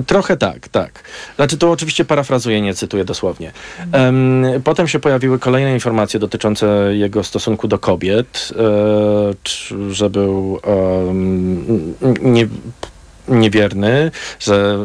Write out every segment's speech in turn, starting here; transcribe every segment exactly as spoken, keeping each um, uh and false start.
Trochę tak, tak. Znaczy to oczywiście parafrazuję, nie cytuję dosłownie. Um, potem się pojawiły kolejne informacje dotyczące jego stosunku do kobiet, e, czy, że był um, nie, niewierny, że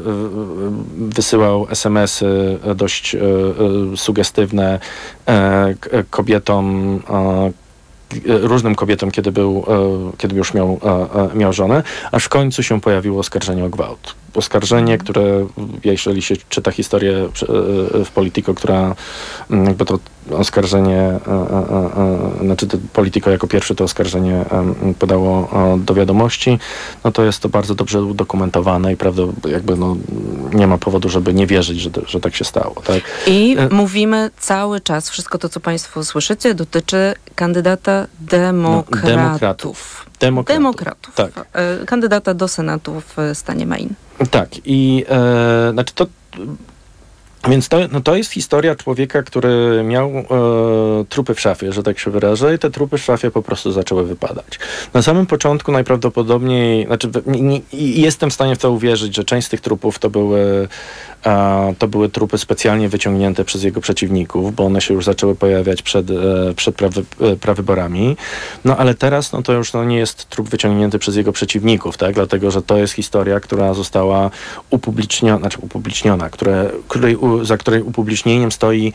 wysyłał es em esy dość e, sugestywne e, kobietom, e, różnym kobietom, kiedy był, kiedy już miał, miał żonę, aż w końcu się pojawiło oskarżenie o gwałt. Oskarżenie, które, jeżeli się czyta historię w Politico, która jakby to oskarżenie, znaczy Politico jako pierwszy to oskarżenie podało do wiadomości, no to jest to bardzo dobrze udokumentowane i prawda, jakby no, nie ma powodu, żeby nie wierzyć, że, że tak się stało. Tak? I mówimy cały czas, wszystko to, co państwo słyszycie, dotyczy kandydata demokratów. No, demokratów. Demokratów. Demokratów. Tak. Kandydata do Senatu w stanie Maine. Tak. I e, znaczy to Więc to, no to jest historia człowieka, który miał e, trupy w szafie, że tak się wyrażę, i te trupy w szafie po prostu zaczęły wypadać. Na samym początku najprawdopodobniej, znaczy nie, nie, jestem w stanie w to uwierzyć, że część z tych trupów to były, e, to były trupy specjalnie wyciągnięte przez jego przeciwników, bo one się już zaczęły pojawiać przed, e, przed prawy, e, prawyborami. No ale teraz no, to już no, nie jest trup wyciągnięty przez jego przeciwników, tak? Dlatego, że to jest historia, która została upubliczniona, znaczy upubliczniona, które, której za której upublicznieniem stoi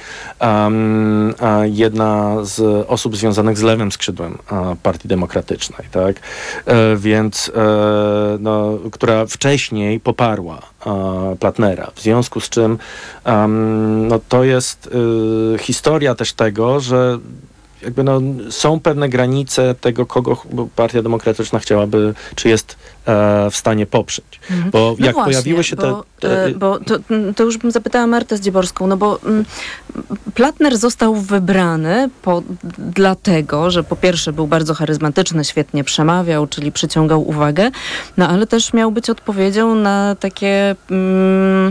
um, jedna z osób związanych z lewym skrzydłem uh, Partii Demokratycznej, tak? E, więc e, no, która wcześniej poparła uh, Platnera. W związku z czym um, no, to jest y, historia też tego, że jakby no, są pewne granice tego, kogo Partia Demokratyczna chciałaby, czy jest e, w stanie poprzeć. Mhm. Bo no jak właśnie, pojawiły się te... Bo, te... bo to, to już bym zapytała Martę Zdzieborską, no bo mm, Platner został wybrany po, dlatego, że po pierwsze był bardzo charyzmatyczny, świetnie przemawiał, czyli przyciągał uwagę, no ale też miał być odpowiedzią na takie... Mm,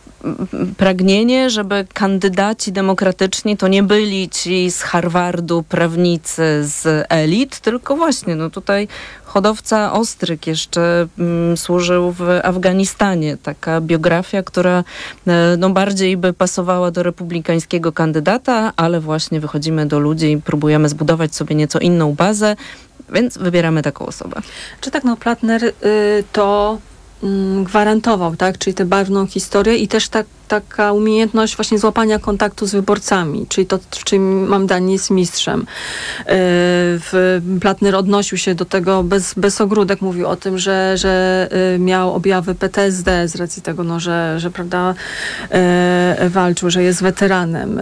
pragnienie, żeby kandydaci demokratyczni to nie byli ci z Harvardu, prawnicy z elit, tylko właśnie, no tutaj hodowca ostryg jeszcze mm, służył w Afganistanie. Taka biografia, która e, no, bardziej by pasowała do republikańskiego kandydata, ale właśnie wychodzimy do ludzi i próbujemy zbudować sobie nieco inną bazę, więc wybieramy taką osobę. Czy tak, no Platner y, to gwarantował, tak, czyli tę barwną historię i też tak, taka umiejętność właśnie złapania kontaktu z wyborcami, czyli to, w czym mam danie jest mistrzem. W Platner odnosił się do tego bez, bez ogródek, mówił o tym, że, że miał objawy P T S D z racji tego, no, że, że prawda, walczył, że jest weteranem.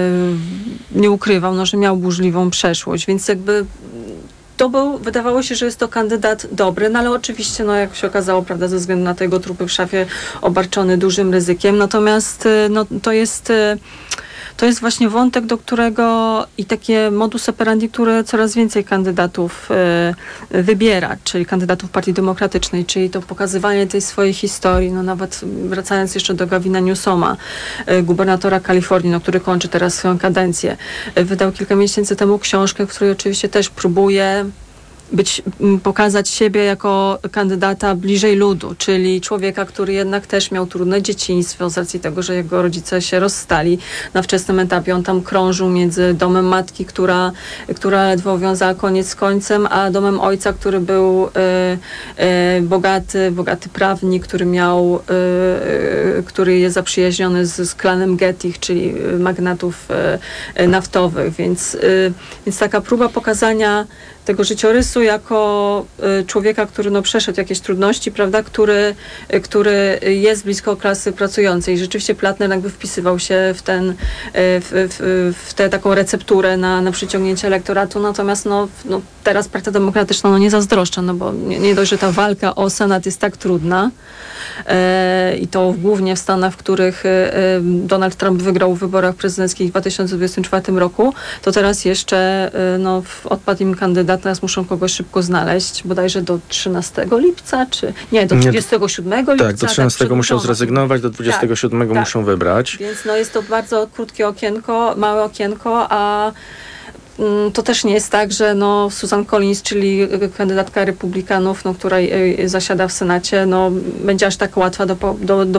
Nie ukrywał, no, że miał burzliwą przeszłość, więc jakby to był, wydawało się, że jest to kandydat dobry, no ale oczywiście, no jak się okazało, prawda, ze względu na te jego trupy w szafie obarczony dużym ryzykiem. Natomiast no, to jest to jest właśnie wątek, do którego i takie modus operandi, które coraz więcej kandydatów y, wybiera, czyli kandydatów Partii Demokratycznej, czyli to pokazywanie tej swojej historii, no nawet wracając jeszcze do Gavina Newsoma, y, gubernatora Kalifornii, no, który kończy teraz swoją kadencję, y, wydał kilka miesięcy temu książkę, w której oczywiście też próbuje być, pokazać siebie jako kandydata bliżej ludu, czyli człowieka, który jednak też miał trudne dzieciństwo z racji tego, że jego rodzice się rozstali na wczesnym etapie. On tam krążył między domem matki, która, która ledwo wiązała koniec z końcem, a domem ojca, który był y, y, bogaty, bogaty prawnik, który miał, y, y, który jest zaprzyjaźniony z, z klanem Gettych, czyli magnatów y, y, naftowych. Więc, y, więc taka próba pokazania tego życiorysu jako y, człowieka, który no, przeszedł jakieś trudności, prawda, który, y, który jest blisko klasy pracującej. Rzeczywiście Platner jakby wpisywał się w ten, y, w, w, w tę taką recepturę na, na przyciągnięcie elektoratu, natomiast no, no, teraz Partia Demokratyczna no, nie zazdroszcza, no bo nie, nie dość, że ta walka o Senat jest tak trudna y, i to głównie w Stanach, w których y, Donald Trump wygrał w wyborach prezydenckich w dwa tysiące dwudziestym czwartym roku, to teraz jeszcze y, no, odpadł im kandydat. Teraz muszą kogoś szybko znaleźć, bodajże do trzynastego lipca, czy nie, do dwudziestego siódmego lipca. Tak, do trzynastego tak, muszą zrezygnować, do dwudziestego siódmego tak, muszą tak. wybrać. Więc no jest to bardzo krótkie okienko, małe okienko, a mm, to też nie jest tak, że no Susan Collins, czyli kandydatka republikanów, no, która y, zasiada w Senacie, no będzie aż tak łatwa do, do, do